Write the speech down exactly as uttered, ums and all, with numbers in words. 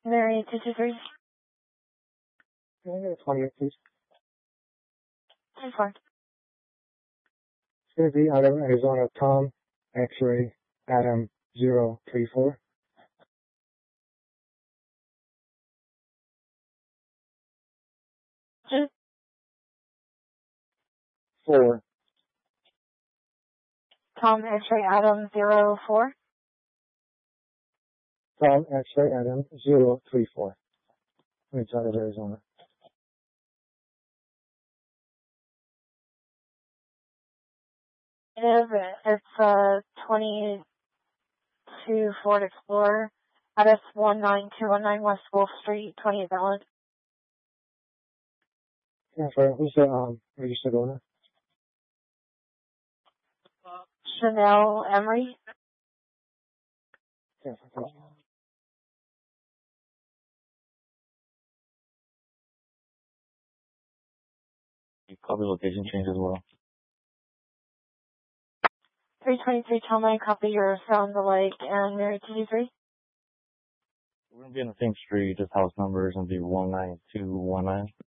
Mary, two two three. Can I get a twenty-eight, please? two four. It's going to be out of Arizona, Tom, X-ray, Adam, zero three four. Two. Four. Tom, X-ray, Adam, zero four. Tom, X-ray, Adam, zero three four. It's out of Arizona. It's uh twenty-two Ford Explorer, address one nine two one nine West Wolf Street, twenty-eight Valid. Yeah, sorry, who's the um, registered owner? Chanel Emery. Yeah, thank you. You copy location change as well. three twenty-three, tell me copy your sound the lake and Mary two two three. We're going to be in the same street, just house numbers, and be one nine two one nine.